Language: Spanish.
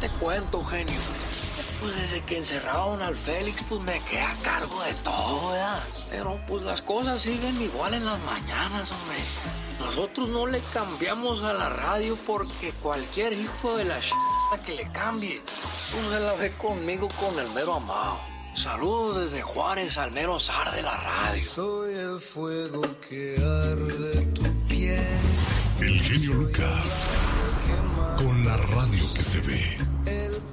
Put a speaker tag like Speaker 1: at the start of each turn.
Speaker 1: te cuento, genio? Pues desde que encerraron al Félix, pues me quedé a cargo de todo, ¿verdad? Pero pues las cosas siguen igual en las mañanas, hombre. Nosotros no le cambiamos a la radio porque cualquier hijo de la que le cambie, pues se la ve conmigo con el mero amado. Saludos desde Juárez al mero zar de la radio.
Speaker 2: Soy el fuego que arde tu piel.
Speaker 3: El genio Lucas, con la radio que se ve.